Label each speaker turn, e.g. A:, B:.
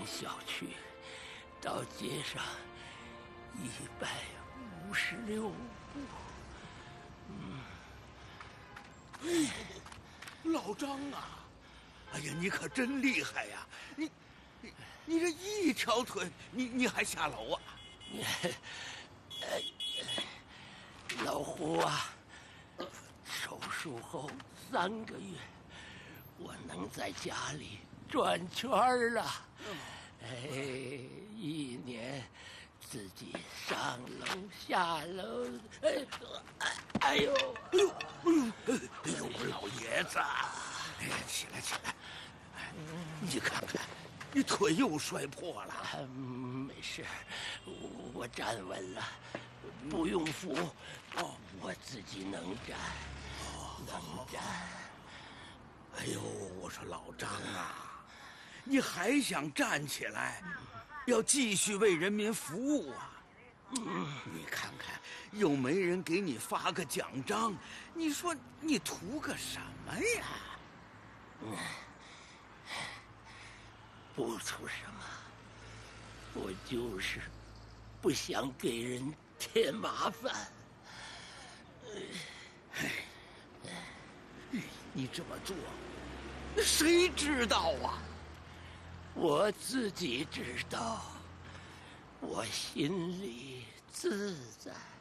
A: 小区到街上156步。
B: 老张啊，哎呀，你可真厉害呀！你这一条腿，你还下楼啊？
A: 老胡啊，手术后3个月，我能在家里转圈了。1年自己上楼下楼，哎呦，
B: 老爷子，哎呀，起来起来，你看看，你腿又摔破了。
A: 没事，我站稳了，不用扶。我自己能站，能站。
B: 哎呦，我说老张啊，你还想站起来，要继续为人民服务啊？你看看，又没人给你发个奖章，你说你图个什么呀？
A: 不图什么，我就是不想给人添麻烦。
B: 你这么做，谁知道啊？
A: 我自己知道，我心里自在。